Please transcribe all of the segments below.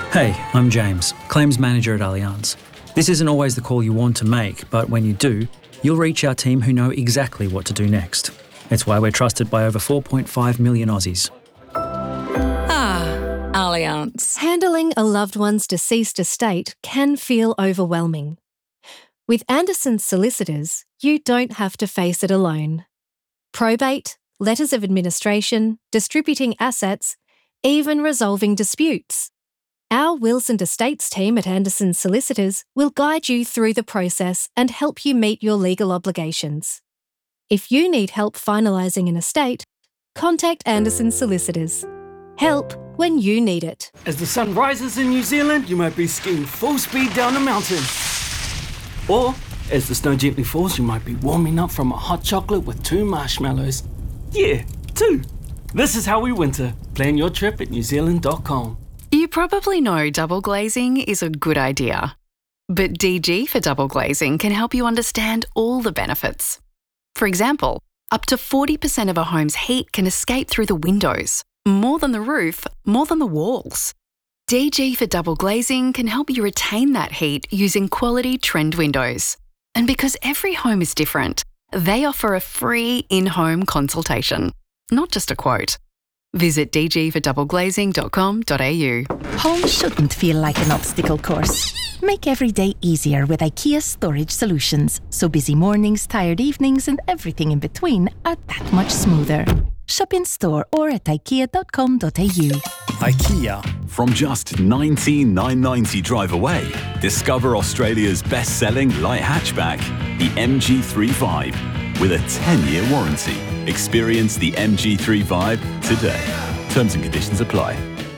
Hey, I'm James, Claims Manager at Allianz. This isn't always the call you want to make, but when you do, you'll reach our team who know exactly what to do next. It's why we're trusted by over 4.5 million Aussies. Allianz. Handling a loved one's deceased estate can feel overwhelming. With Anderson's solicitors, you don't have to face it alone. Probate, letters of administration, distributing assets, even resolving disputes. Our wills and estates team at Anderson's Solicitors will guide you through the process and help you meet your legal obligations. If you need help finalising an estate, contact Anderson's Solicitors. Help when you need it. As the sun rises in New Zealand, you might be skiing full speed down a mountain. Or, as the snow gently falls, you might be warming up from a hot chocolate with 2 marshmallows. Yeah, 2. This is how we winter. Plan your trip at newzealand.com. You probably know double glazing is a good idea. But DG for double glazing can help you understand all the benefits. For example, up to 40% of a home's heat can escape through the windows. More than the roof, more than the walls. DG for double glazing can help you retain that heat using quality trend windows. And because every home is different, they offer a free in-home consultation, not just a quote. Visit dgfordoubleglazing.com.au. Home shouldn't feel like an obstacle course. Make every day easier with IKEA storage solutions, so busy mornings, tired evenings and everything in between are that much smoother. Shop in store or at ikea.com.au. IKEA. From just $19,990 drive away, discover Australia's best-selling light hatchback, the MG3 with a 10-year warranty. Experience the MG3 today. Terms and conditions apply.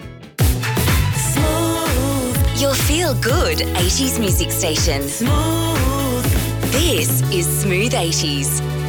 Smooth. Your feel-good 80s music station. Smooth. This is Smooth 80s.